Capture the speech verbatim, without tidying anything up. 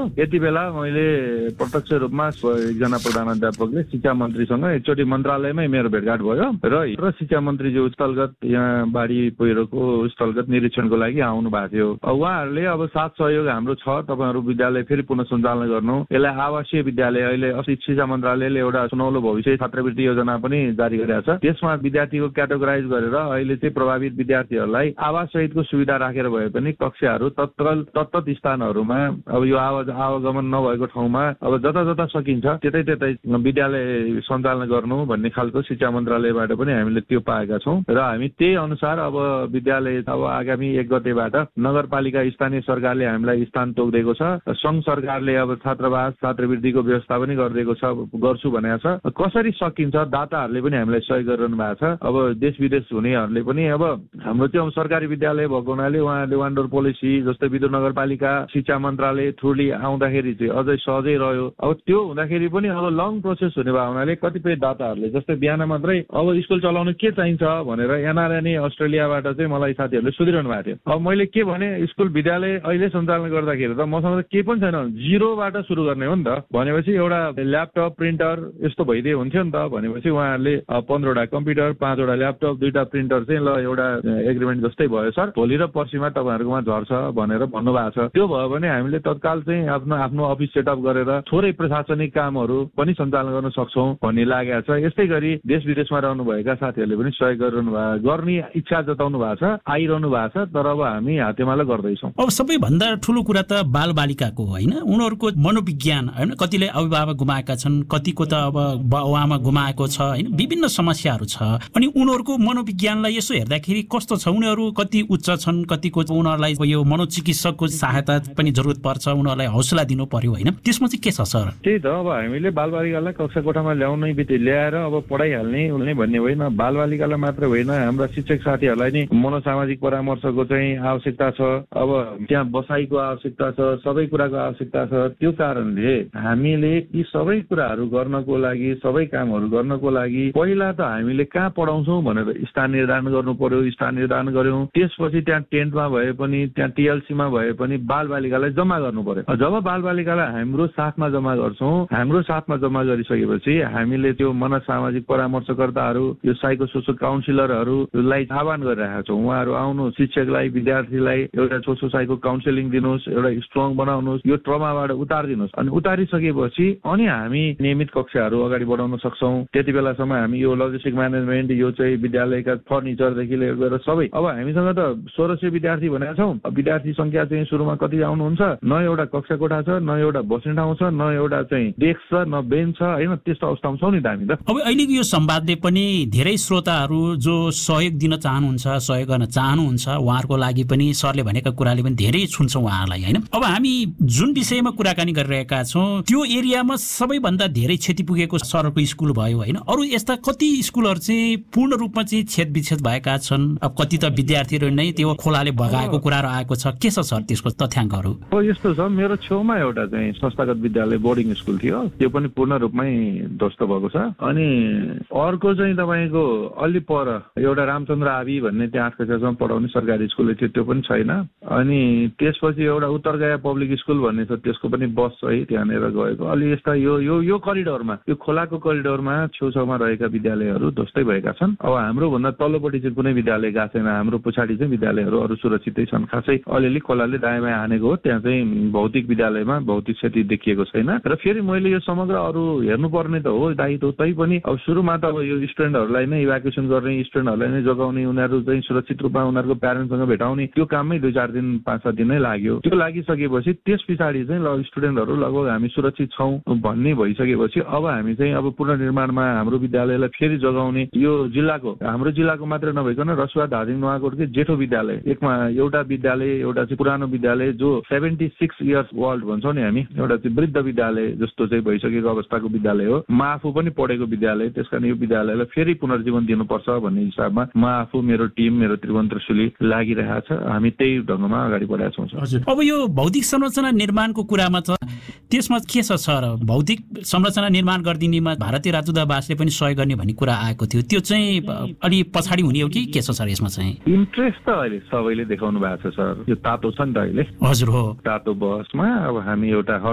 यति बेला मैले प्रत्यक्ष रूपमा एकजना प्रधानाध्यापकले शिक्षा मन्त्रीसँग एकचोटि मन्त्रालयमै मेरो भेटघाट भयो र शिक्षा मन्त्रीज्यू स्थलगत यहाँ बाढी पहिरोको स्थलगत निरीक्षणको लागि आउनु भएको थियो। उहाँहरूले अब साथ सहयोग हाम्रो छ, तपाईँहरू विद्यालय फेरि पुनः सञ्चालन गर्नु, यसलाई आवासीय विद्यालय अहिले शिक्षा मन्त्रालयले एउटा सुनौलो भविष्य छात्रवृत्ति योजना पनि जारी गरेको छ। त्यसमा विद्यार्थीको क्याटेगोराइज गरेर अहिले चाहिँ प्रभावित विद्यार्थीहरूलाई आवास सहितको सुविधा राखेर भए पनि कक्षाहरू तत्काल तत्त स्थानहरूमा अब यो आवाज आवागमन नभएको ठाउँमा अब जता जता सकिन्छ त्यतै त्यतै विद्यालय सञ्चालन गर्नु भन्ने खालको शिक्षा मन्त्रालयबाट पनि हामीले त्यो पाएका छौँ र हामी त्यही अनुसार अब विद्यालय अब आगामी एक गतेबाट नगरपालिका स्थानीय सरकारले हामीलाई स्थान तोक्दिएको छ, सङ्घ सरकारले अब छात्रावास छात्रवृत्तिको व्यवस्था पनि गरिदिएको छ, गर्छु भनेको छ। कसरी सकिन्छ दाताहरूले पनि हामीलाई सहयोग गरिरहनु भएको छ। अब देश विदेश हुनेहरूले पनि अब हाम्रो त्यो सरकारी विद्यालय भएको हुनाले उहाँहरूले वान डोर पोलिसी जस्तै विद्युत नगरपालिका शिक्षा मन्त्रालय थ्रुली आउँदाखेरि चाहिँ अझै सहजै रह्यो। अब त्यो हुँदाखेरि पनि अब लङ प्रोसेस हुने भएको हुनाले कतिपय दाताहरूले जस्तै बिहान मात्रै अब स्कुल चलाउनु के चाहिन्छ भनेर एनआरएनए अस्ट्रेलियाबाट चाहिँ मलाई साथीहरूले सोधिरहनु भएको थियो। अब मैले के भने स्कुल विद्यालय अहिले सञ्चालन गर्दाखेरि त मसँग केही पनि छैन, जिरोबाट सुरु गर्ने हो नि त। भनेपछि एउटा ल्यापटप प्रिन्टर यस्तो भइदियो हुन्थ्यो नि त। भनेपछि उहाँहरूले पन्ध्रवटा कम्प्युटर पाँचवटा ल्यापटप दुईवटा प्रिन्टर चाहिँ ल एउटा एग्रिमेन्ट जस्तै भयो सर, भोलि र पर्सिमा तपाईँहरूकोमा झर्छ भनेर भन्नुभएको छ। त्यो भयो भने हामीले तत्काल चाहिँ आफ्नो आफ्नो अफिस सेटअप गरेर थोरै प्रशासनिक कामहरू पनि सञ्चालन गर्न सक्छौँ भन्ने लागेको छ। यस्तै गरी देश विदेशमा रहनुभएका साथीहरूले पनि सहयोग गरिरहनु भएको गर्ने इच्छा जताउनु भएको छ, आइरहनु भएको छ। तर अब हामी हातेमालो गर्दैछौँ। अब सबैभन्दा ठुलो कुरा त बाल बालिकाको होइन, उनीहरूको मनोविज्ञान होइन, कतिले अभिभावक गुमाएका छन्, कतिको त अब बाबुआमा गुमाएको छ होइन, विभिन्न समस्याहरू छ। अनि उनीहरूको मनोविज्ञानलाई यसो हेर्दाखेरि कस्तो छ, उनीहरू कति उच्च छन्, कतिको उनीहरूलाई यो मनोचिकित्सकको सहायता पनि जरुरत पर्छ, उनीहरूलाई हौसला दिनु पर्यो होइन, त्यसमा चाहिँ के छ सर? त्यही त अब हामीले बालबालिकालाई कक्षा कोठामा ल्याउनै बित्तिकै ल्याएर अब पढाइहाल्ने उल्ने भन्ने होइन। बालबालिकालाई मात्र होइन, हाम्रा शिक्षक साथीहरूलाई नि मनोसामाजिक परामर्शको चाहिँ आवश्यकता छ, अब त्यहाँ बसाइको आवश्यकता छ, सबै कुराको आवश्यकता छ। त्यो कारणले हामीले यी सबै कुराहरू गर्नको लागि सबै कामहरू गर्नको लागि पहिला त हामीले कहाँ पढाउँछौँ भनेर स्थान निर्धारण गर्नु पर्यो। स्थान निर्धारण गर्यौँ, त्यसपछि त्यहाँ टेन्टमा भए पनि त्यहाँ टिएलसीमा भए पनि बालबालिकालाई जम्मा गर्नु पर्यो। जब बालबालिकालाई हाम्रो साथमा जम्मा गर्छौँ, हाम्रो साथमा जम्मा गरिसकेपछि हामीले त्यो मनोसामाजिक परामर्शकर्ताहरू यो साइको सोसल काउन्सिलरहरूलाई आह्वान गरिरहेका छौँ। उहाँहरू आउनु, शिक्षकलाई विद्यार्थीलाई एउटा सोसल साइको काउन्सिलिङ दिनुहोस्, एउटा स्ट्रङ बनाउनुहोस्, यो ट्रमाबाट उतारिदिनुहोस्। अनि उतारिसकेपछि अनि हामी नियमित कक्षाहरू अगाडि बढाउन सक्छौँ। त्यति बेलासम्म हामी यो लजिस्टिक म्यानेजमेन्ट, यो चाहिँ विद्यालयका फर्निचरदेखि लिएर गएर सबै, अब हामीसँग त सोह्र सय विद्यार्थी भनेका छौँ। विद्यार्थी संख्या चाहिँ सुरुमा कति आउनुहुन्छ, न एउटा कक्षा कोठा छ, न एउटा बस्ने ठाउँ छ, न एउटा चाहिँ डेस्क छ, न बेन्च छ होइन, त्यस्तो अवस्थामा छौँ नि त हामी त। अब अहिलेको यो संवादले पनि धेरै श्रोताहरू जो सहयोग दिन चाहनुहुन्छ, सहयोग गर्न चाहनुहुन्छ, उहाँहरूको लागि पनि सरले भनेका कुराले पनि धेरै छुन्छ उहाँहरूलाई होइन। अब हामी जुन विषयमा कुराकानी गरिरहेका छौँ त्यो एरियामा सबैभन्दा धेरै क्षति पुगेको सरको स्कुल भयो होइन। अरू यस्ता कति स्कुलहरू चाहिँ पूर्ण रूपमा चाहिँ छेद विच्छेद भएका छन्। अब कति त विद्यार्थीहरू नै त्यो खोलाले बगाएको कुराहरू आएको छ, के छ सर त्यसको तथ्याङ्कहरू? हो यस्तो छ, मेरो छेउमा एउटा चाहिँ संस्थागत विद्यालय बोर्डिङ स्कुल थियो, त्यो पनि पूर्ण रूपमै ध्वस्त भएको छ। अनि अर्को चाहिँ तपाईँको अलि पर एउटा रामचन्द्र आबी भन्ने त्यहाँ आठ कक्षासम्म पढाउने सरकारी स्कुल थियो, त्यो पनि छैन। अनि त्यसपछि एउटा उत्तरगया पब्लिक स्कुल भन्ने छ, त्यसको पनि बस है त्यहाँनिर गएको। अलि यस्ता यो यो यो करिडोरमा, यो खोलाको करिडोरमा छेउछाउमा रहेका विद्यालयहरू ध्वस्तै भएका छन्। अब हाम्रो भन्दा तल्लोपट्टि चाहिँ कुनै विद्यालय गएको छैन, हाम्रो पछाडि चाहिँ विद्यालयहरू अरू सुरक्षितै छन्। खासै अलिअलि खोलाले दायाँ बायाँ हानेको हो, त्यहाँ चाहिँ भौतिक विद्यालयमा भौतिक क्षति देखिएको छैन। र फेरि मैले यो समग्र अरू हेर्नुपर्ने त हो दायित्व, तै पनि अब सुरुमा त अब यो स्टुडेन्टहरूलाई नै इभ्याकुएसन गर्ने, स्टुडेन्टहरूलाई नै जोगाउने, उनीहरू चाहिँ सुरक्षित रूपमा उनीहरूको प्यारेन्ट्ससँग भेटाउने, त्यो काममै दुई चार दिन पाँच सात दिन नै लाग्यो। त्यो लागिसकेपछि त्यस पछाडि चाहिँ ल स्टुडेन्टहरू लगभग हामी सुरक्षित छौँ भन्ने भइसकेपछि अब हामी चाहिँ अब पुनर्निर्माणमा हाम्रो विद्यालयलाई फेरि जोगाउने, यो जिल्लाको हाम्रो जिल्लाको मात्र नभइकन रसुवा धादिङ नुवाकोटकै जेठो विद्यालय, एकमा एउटा विद्यालय, एउटा चाहिँ पुरानो विद्यालय जो सेभेन्टी सिक्स इयर्स ओल्ड भन्छौँ नि हामी, एउटा चाहिँ वृद्ध विद्यालय जस्तो चाहिँ भइसकेको अवस्थाको विद्यालय हो। म आफू पनि पढेको विद्यालय, त्यस कारण यो विद्यालयलाई फेरि पुनर्जीवन दिनुपर्छ भन्ने हिसाबमा म आफू, मेरो टिम, मेरो त्रिभुवन त्रिशुली लागिरहेको छ। हामी त्यही ढङ्गमा अगाडि बढाएका छौँ। हजुर, अब यो भौतिक संरचना निर्माणको कुरामा छ, त्यसमा के छ सर? भौतिक संरचना निर्माण गरिदिनेमा भारतीय राजदूतावासले पनि सहयोग गर्ने भन्ने कुरा आएको थियो, त्यो चाहिँ अलि पछाडि हुने हो कि के छ सर यसमा चाहिँ? इन्ट्रेस्ट त अहिले सबैले देखाउनु भएको छ सर। यो तातो छ नि त अहिले। हजुर हो, तातो बसमा अब हामी एउटा